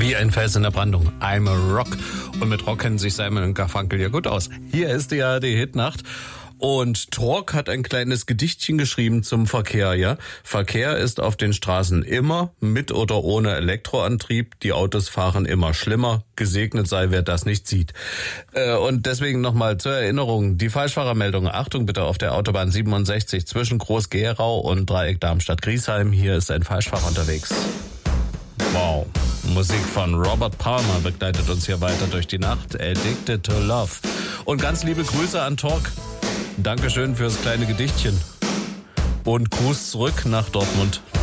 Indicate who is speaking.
Speaker 1: Wie ein Fels in der Brandung. I'm a Rock. Und mit Rock kennen sich Simon und Garfunkel ja gut aus. Hier ist die ARD-Hitnacht. Und Tork hat ein kleines Gedichtchen geschrieben zum Verkehr, ja. Verkehr ist auf den Straßen immer mit oder ohne Elektroantrieb. Die Autos fahren immer schlimmer. Gesegnet sei, wer das nicht sieht. Und deswegen nochmal zur Erinnerung, die Falschfahrermeldung. Achtung bitte auf der Autobahn 67 zwischen Groß-Gerau und Dreieck Darmstadt-Griesheim. Hier ist ein Falschfahrer unterwegs. Wow. Musik von Robert Palmer begleitet uns hier weiter durch die Nacht. Addicted to Love. Und ganz liebe Grüße an Tork. Dankeschön fürs kleine Gedichtchen. Und Gruß zurück nach Dortmund.